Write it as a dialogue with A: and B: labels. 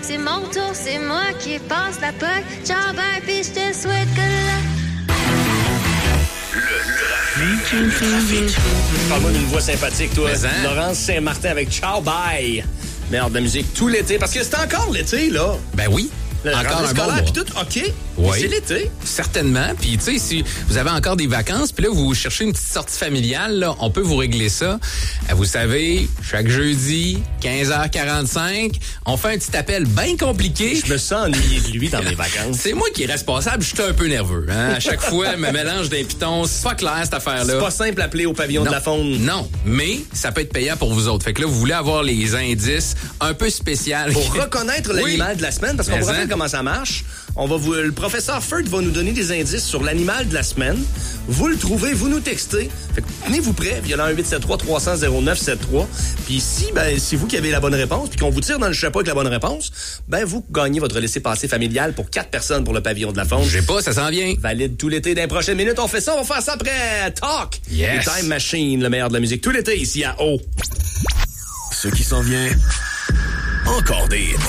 A: C'est mon tour, c'est moi qui passe la POC. Ciao, bye, pis je te souhaite que
B: Le trafic.
C: Parle-moi d'une voix sympathique, toi.
D: Mais hein?
C: Laurence Saint-Martin avec Ciao Bye. Meilleur de la musique tout l'été. Parce que c'est encore l'été, là.
D: Ben oui. Encore un bon mois.
C: Puis tout, OK.
D: Oui.
C: C'est l'été.
D: Certainement. Puis, tu sais, si vous avez encore des vacances, puis là, vous cherchez une petite sortie familiale, là, on peut vous régler ça. Vous savez, chaque jeudi, 15h45, on fait un petit appel bien compliqué.
C: Je me sens ennuyé de lui dans mes vacances.
D: C'est moi qui est responsable, je suis un peu nerveux. Hein? À chaque fois, me mélange d'un piton, c'est pas clair, cette affaire-là.
C: C'est pas simple d'appeler au pavillon de la Faune.
D: Non, mais ça peut être payant pour vous autres. Fait que là, vous voulez avoir les indices un peu spéciaux.
C: Pour reconnaître l'animal de la semaine, parce qu'on va voir comment ça marche. Le professeur Ferd va nous donner des indices sur l'animal de la semaine. Vous le trouvez, vous nous textez. Fait que tenez-vous prêts via le 1-873-300-0973. Puis si c'est vous qui avez la bonne réponse, puis qu'on vous tire dans le chapeau avec la bonne réponse, vous gagnez votre laissez-passer familial pour 4 personnes pour le pavillon de la Faune.
D: Je sais pas, ça s'en vient.
C: Valide tout l'été. Dans les prochaines minutes, on fait ça. On va faire ça après Talk.
D: Yes.
C: Et Time Machine, le meilleur de la musique tout l'été ici à O.
B: Ce qui s'en vient, encore des hits.